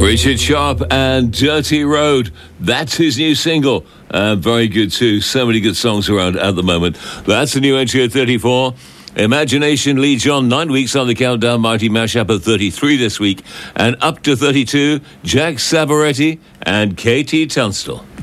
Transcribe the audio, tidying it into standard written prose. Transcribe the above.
Richard Sharp and Dirty Road. That's his new single. Very good too. So many good songs around at the moment. That's a new entry at 34. Imagination leads on 9 weeks on the countdown. Mighty Mashup at 33 this week. And up to 32, Jack Savaretti and Katie Tunstall.